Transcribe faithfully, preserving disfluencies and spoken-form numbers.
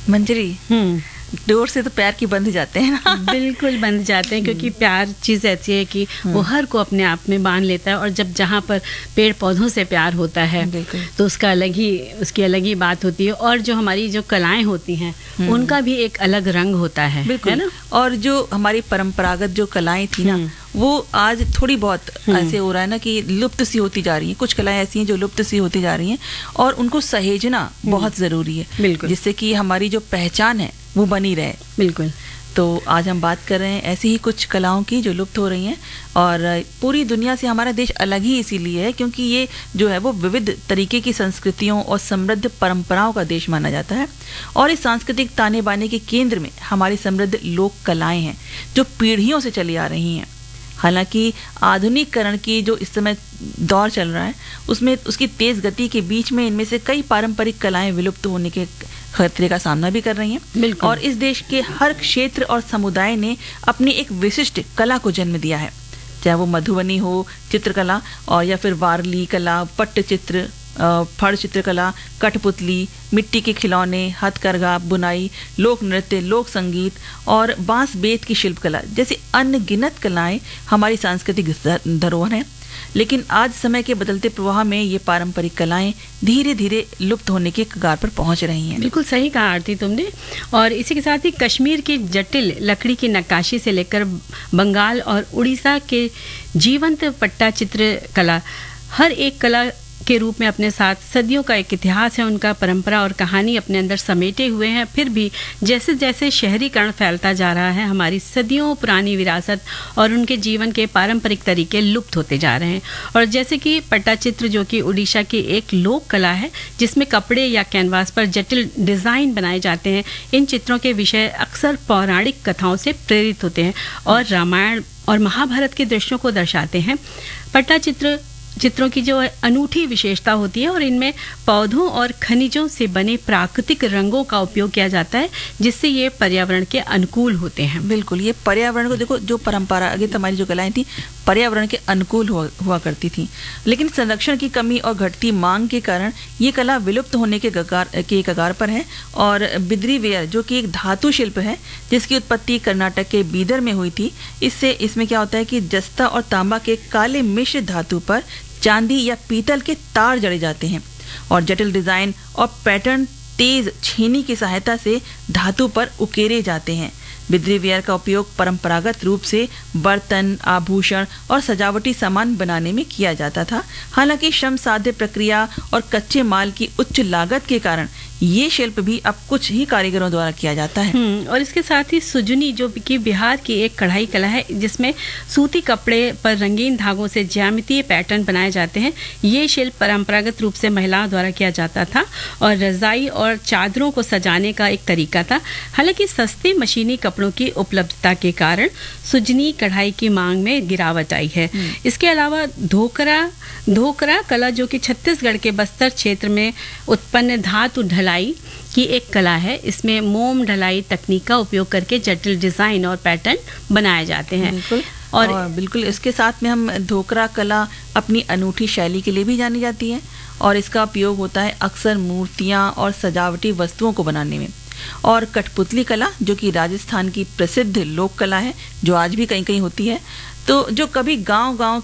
मंजरी, हम्म door से तो पैर की बंध जाते हैं ना। बिल्कुल बंध जाते हैं, क्योंकि प्यार चीज़ ऐसी है कि वो हर को अपने आप में बांध लेता है। और जब जहाँ पर पेड़ पौधों से प्यार होता है तो उसका अलग ही उसकी अलग ही बात होती है। और जो हमारी जो कलाएं होती हैं उनका भी एक अलग रंग होता है, है ना। और जो हमारी परंपरागत जो कलाएं थी ना, वो आज थोड़ी बहुत ऐसे हो रहा है ना कि लुप्त सी होती जा रही हैं। कुछ कलाएं ऐसी हैं जो लुप्त सी होती जा रही हैं और उनको सहेजना बहुत ज़रूरी है, जिससे कि हमारी जो पहचान है वो बनी रहे। बिल्कुल। तो आज हम बात कर रहे हैं ऐसी ही कुछ कलाओं की जो लुप्त हो रही हैं। और पूरी दुनिया से हमारा देश अलग ही इसीलिए है क्योंकि ये जो है वो विविध तरीके की संस्कृतियों और समृद्ध परंपराओं का देश माना जाता है। और इस सांस्कृतिक ताने बाने के केंद्र में हमारी समृद्ध लोक कलाएं हैं जो पीढ़ियों से चली आ रही हैं। हालांकि आधुनिकीकरण की जो इस समय दौर चल रहा है उसमें उसकी तेज गति के बीच में इनमें से कई पारंपरिक कलाएं विलुप्त होने के खतरे का सामना भी कर रही हैं। और इस देश के हर क्षेत्र और समुदाय ने अपनी एक विशिष्ट कला को जन्म दिया है, चाहे वो मधुबनी हो, चित्रकला, और या फिर वारली कला, पट्टचित्र, फड़ चित्रकला, कठपुतली, मिट्टी के खिलौने, हथकरघा, बुनाई, लोक नृत्य, लोक संगीत और बांस बेत की शिल्पकला जैसी अनगिनत कलाएं हमारी सांस्कृतिक धरोहर हैं। लेकिन आज समय के बदलते प्रवाह में ये पारंपरिक कलाएं धीरे धीरे लुप्त होने के कगार पर पहुंच रही हैं। बिल्कुल सही कहा आरती तुमने। और इसी के साथ ही कश्मीर की जटिल लकड़ी की नक्काशी से लेकर बंगाल और उड़ीसा के जीवंत पट्टा चित्र कला, हर एक कला के रूप में अपने साथ सदियों का एक इतिहास है, उनका परंपरा और कहानी अपने अंदर समेटे हुए हैं। फिर भी जैसे जैसे शहरीकरण फैलता जा रहा है, हमारी सदियों पुरानी विरासत और उनके जीवन के पारंपरिक तरीके लुप्त होते जा रहे हैं। और जैसे कि पट्टाचित्र, जो कि उड़ीसा की एक लोक कला है जिसमें कपड़े या कैनवास पर जटिल डिज़ाइन बनाए जाते हैं, इन चित्रों के विषय अक्सर पौराणिक कथाओं से प्रेरित होते हैं और रामायण और महाभारत के दृश्यों को दर्शाते हैं। पट्टाचित्र चित्रों की जो अनूठी विशेषता होती है और इनमें पौधों और खनिजों से बने प्राकृतिक रंगों का उपयोग किया जाता है, जिससे ये पर्यावरण के अनुकूल होते हैं। बिल्कुल, ये पर्यावरण को देखो, जो परंपरागत हमारी जो कलाएं थी पर्यावरण के अनुकूल हुआ, हुआ करती थी, लेकिन संरक्षण की कमी और घटती मांग के कारण ये कला विलुप्त होने के कगार के कगार पर है। और बिद्री वेयर, जो कि एक धातु शिल्प है जिसकी उत्पत्ति कर्नाटक के बीदर में हुई थी, इससे इसमें क्या होता है कि जस्ता और तांबा के काले मिश्र धातु पर चांदी या पीतल के तार जड़े जाते हैं और जटिल डिजाइन और पैटर्न तेज छेनी की सहायता से धातु पर उकेरे जाते हैं। बिद्री वेयर का उपयोग परंपरागत रूप से बर्तन, आभूषण और सजावटी सामान बनाने में किया जाता था। हालांकि श्रम साध्य प्रक्रिया और कच्चे माल की उच्च लागत के कारण ये शिल्प भी अब कुछ ही कारीगरों द्वारा किया जाता है। और इसके साथ ही सुजुनी, जो कि बिहार की एक कढ़ाई कला है जिसमें सूती कपड़े पर रंगीन धागों से ज्यामितीय पैटर्न बनाए जाते हैं। ये शिल्प परंपरागत रूप से महिलाओं द्वारा किया जाता था और रजाई और चादरों को सजाने का एक तरीका था। हालांकि सस्ते मशीनी कपड़ों की उपलब्धता के कारण सुजनी कढ़ाई की मांग में गिरावट आई है। इसके अलावा धोकरा धोकरा कला, जो कि छत्तीसगढ़ के बस्तर क्षेत्र में उत्पन्न धातु ढलाई की एक कला है, इसमें मोम ढलाई तकनीक का उपयोग करके जटिल डिजाइन और पैटर्न बनाए जाते हैं। बिल्कुल। और, और बिल्कुल इसके साथ में हम धोकरा कला अपनी अनूठी शैली के लिए भी जानी जाती है और इसका उपयोग होता है अक्सर मूर्तियां और सजावटी वस्तुओं को बनाने में। और कठपुतली कला, जो कि राजस्थान की प्रसिद्ध लोक कला है, जो आज भी कहीं कहीं होती है, तो जो कभी गांव गांव